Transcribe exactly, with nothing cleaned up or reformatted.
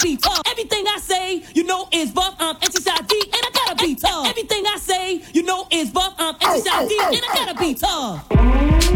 be tough. Everything I say, you know, is buff. I'm anti-side D, and I gotta be tough. Everything I say, you know, is buff. I'm anti-side D, and I gotta be tough.